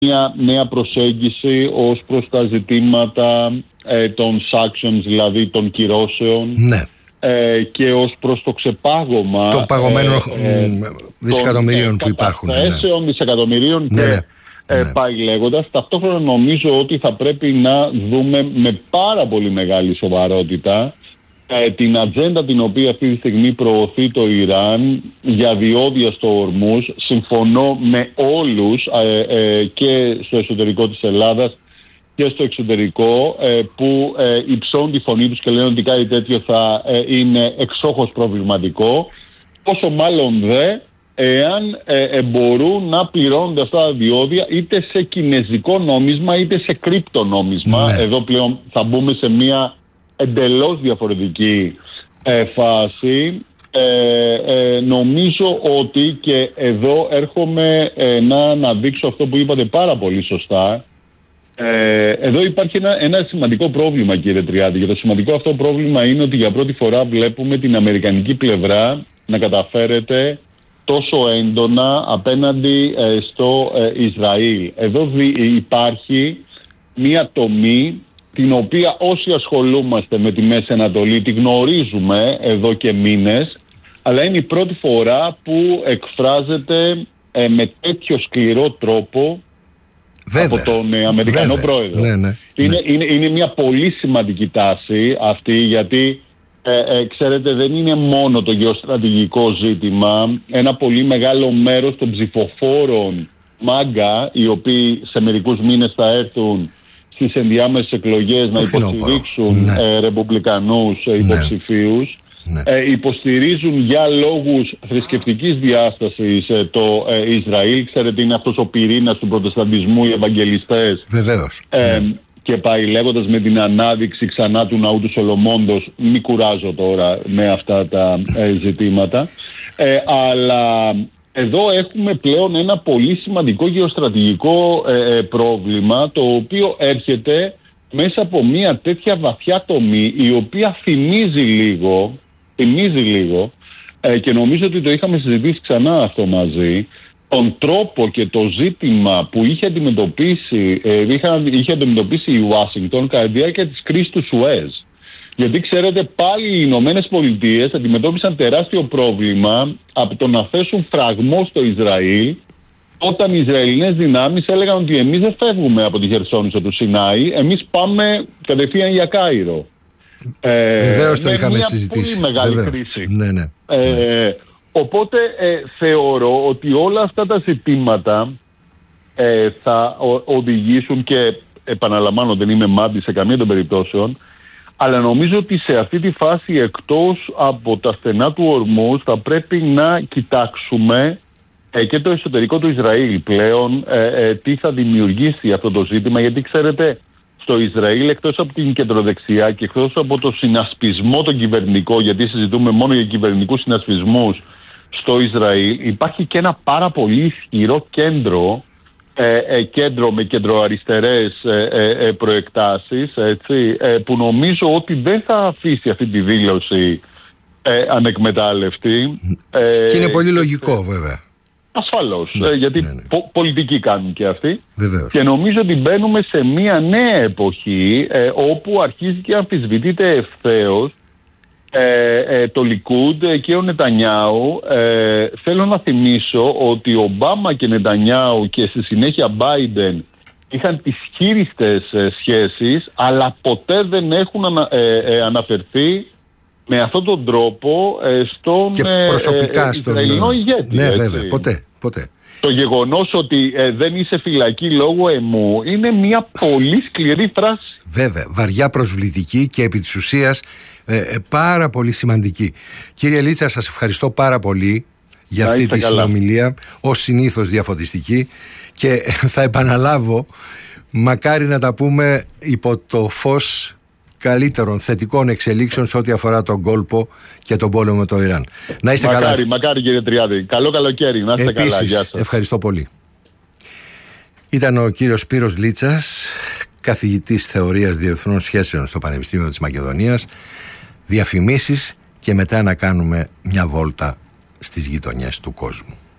μια νέα προσέγγιση ως προς τα ζητήματα των sanctions, δηλαδή των κυρώσεων. Ναι. Και ως προς το ξεπάγωμα των παγωμένων δισεκατομμυρίων που υπάρχουν. Θέσεων, δισεκατομμυρίων και πάει λέγοντας. Ταυτόχρονα νομίζω ότι θα πρέπει να δούμε με πάρα πολύ μεγάλη σοβαρότητα την ατζέντα την οποία αυτή τη στιγμή προωθεί το Ιράν για διόδια στο Ορμούζ. Συμφωνώ με όλους και στο εσωτερικό της Ελλάδας και στο εξωτερικό που υψώνουν τη φωνή τους και λένε ότι κάτι τέτοιο θα είναι εξόχως προβληματικό. Πόσο μάλλον δε εάν μπορούν να πληρώνονται αυτά τα διόδια είτε σε κινεζικό νόμισμα είτε σε κρυπτονόμισμα. Εδώ πλέον θα μπούμε σε μια εντελώς διαφορετική φάση. Νομίζω ότι και εδώ έρχομαι να αναδείξω αυτό που είπατε πάρα πολύ σωστά. Εδώ υπάρχει ένα σημαντικό πρόβλημα, κύριε Τριάντη, και το σημαντικό αυτό πρόβλημα είναι ότι για πρώτη φορά βλέπουμε την αμερικανική πλευρά να καταφέρεται τόσο έντονα απέναντι στο Ισραήλ. Εδώ υπάρχει μια τομή την οποία όσοι ασχολούμαστε με τη Μέση Ανατολή τη γνωρίζουμε εδώ και μήνες, αλλά είναι η πρώτη φορά που εκφράζεται με τέτοιο σκληρό τρόπο από τον Αμερικανό πρόεδρο. Είναι μια πολύ σημαντική τάση αυτή, γιατί ξέρετε δεν είναι μόνο το γεωστρατηγικό ζήτημα. Ένα πολύ μεγάλο μέρος των ψηφοφόρων MAGA, οι οποίοι σε μερικούς μήνες θα έρθουν στις ενδιάμεσες εκλογές να υποστηρίξουν ρεπουμπλικανούς υποψηφίους, υποστηρίζουν για λόγους θρησκευτικής διάστασης το Ισραήλ. Ξέρετε, είναι αυτός ο πυρήνας του προτεσταντισμού, οι Ευαγγελιστές. Βεβαίως. Και πάει λέγοντας με την ανάδειξη ξανά του ναού του Σολομώντος. Μην κουράζω τώρα με αυτά τα ζητήματα. Αλλά εδώ έχουμε πλέον ένα πολύ σημαντικό γεωστρατηγικό πρόβλημα, το οποίο έρχεται μέσα από μια τέτοια βαθιά τομή, η οποία θυμίζει λίγο και νομίζω ότι το είχαμε συζητήσει ξανά αυτό μαζί, τον τρόπο και το ζήτημα που είχε αντιμετωπίσει η Ουάσιγκτον κατά τη διάρκεια της κρίσης του Σουέζ. Γιατί ξέρετε, πάλι οι Ηνωμένες Πολιτείες αντιμετώπισαν τεράστιο πρόβλημα από το να θέσουν φραγμό στο Ισραήλ, όταν οι Ισραηλινές δυνάμεις έλεγαν ότι εμείς δεν φεύγουμε από τη Χερσόνησο του Σινάη, εμείς πάμε κατευθείαν για Κάιρο. Βεβαίως το είχαμε συζητήσει. Πολύ μεγάλη κρίση. Ναι. Οπότε θεωρώ ότι όλα αυτά τα ζητήματα θα οδηγήσουν, και επαναλαμβάνω δεν είμαι μάντη σε καμία των περιπτώσεων, αλλά νομίζω ότι σε αυτή τη φάση, εκτός από τα στενά του Ορμούζ, θα πρέπει να κοιτάξουμε και το εσωτερικό του Ισραήλ πλέον, τι θα δημιουργήσει αυτό το ζήτημα, γιατί ξέρετε, στο Ισραήλ, εκτός από την κεντροδεξιά και εκτός από το συνασπισμό τον κυβερνικό, γιατί συζητούμε μόνο για κυβερνικούς συνασπισμούς στο Ισραήλ, υπάρχει και ένα πάρα πολύ ισχυρό κέντρο με κεντροαριστερές προεκτάσεις, έτσι, που νομίζω ότι δεν θα αφήσει αυτή τη δήλωση ανεκμετάλλευτη. Και είναι πολύ λογικό βέβαια. Ασφαλώς, γιατί πολιτικοί κάνουν και αυτοί. Βεβαίως. Και νομίζω ότι μπαίνουμε σε μια νέα εποχή όπου αρχίζει και αμφισβητείται ευθέως το Λικούντ και ο Νετανιάου. Θέλω να θυμίσω ότι ο Ομπάμα και Νετανιάου και στη συνέχεια Μπάιντεν είχαν τις χείριστες σχέσεις, αλλά ποτέ δεν έχουν αναφερθεί με αυτόν τον τρόπο στον Ισραηλινό ηγέτη. Ναι, βέβαια, ποτέ. Το γεγονός ότι δεν είσαι φυλακή λόγω αιμού είναι μια πολύ σκληρή φράση. Βέβαια, βαριά προσβλητική και επί της ουσίας πάρα πολύ σημαντική. Κύριε Λίτσα, σας ευχαριστώ πάρα πολύ για αυτή τη συνομιλία, ως συνήθως διαφωτιστική, και θα επαναλάβω, μακάρι να τα πούμε υπό το φως καλύτερων θετικών εξελίξεων σε ό,τι αφορά τον κόλπο και τον πόλεμο με το Ιράν. Να είστε καλά. Μακάρι κύριε Τριάδη. Καλό καλοκαίρι. Να είστε καλά. Γεια σας. Ευχαριστώ πολύ. Ήταν ο κύριος Σπύρος Λίτσας, καθηγητής θεωρίας διεθνών σχέσεων στο Πανεπιστήμιο της Μακεδονίας. Διαφημίσεις και μετά να κάνουμε μια βόλτα στις γειτονιές του κόσμου.